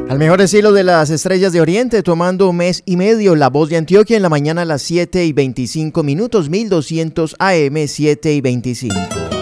Al mejor estilo de las estrellas de Oriente, tomando 1.5 meses, La Voz de Antioquia en la mañana a las 7:25, 1200 AM, 7:25.